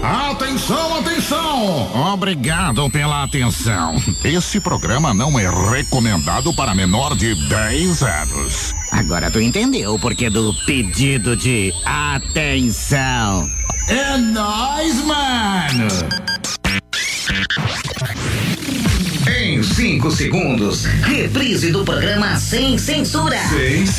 Atenção, atenção! Obrigado pela atenção. Esse programa não é recomendado para menor de 10 anos. Agora tu entendeu o porquê do pedido de atenção. É nóis, mano! Em 5 segundos, reprise do programa Sem Censura.